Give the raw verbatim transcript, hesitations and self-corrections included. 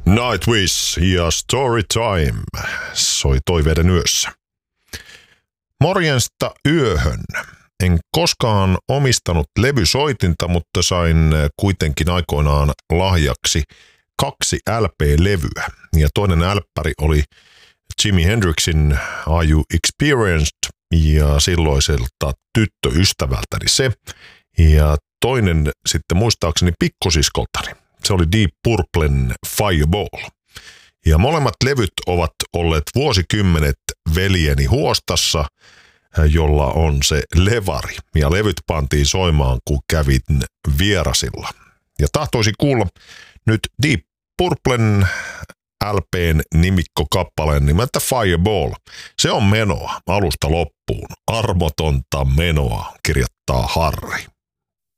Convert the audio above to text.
Nightwish ja Storytime soi toiveiden yössä. Morjensta yöhön. En koskaan omistanut levysoitinta, mutta sain kuitenkin aikoinaan lahjaksi kaksi L P-levyä. Ja toinen älppäri oli Jimi Hendrixin Are You Experienced ja silloiselta tyttöystävältäni se. Ja toinen sitten muistaakseni pikkusiskoltani. Se oli Deep Purplen Fireball. Ja molemmat levyt ovat olleet vuosikymmenet veljeni huostassa, jolla on se levari. Ja levyt pantiin soimaan, kun kävin vierasilla. Ja tahtoisin kuulla nyt Deep Purplen L P:n nimikkokappaleen nimeltä Fireball. Se on menoa alusta loppuun. Armotonta menoa, kirjoittaa Harri.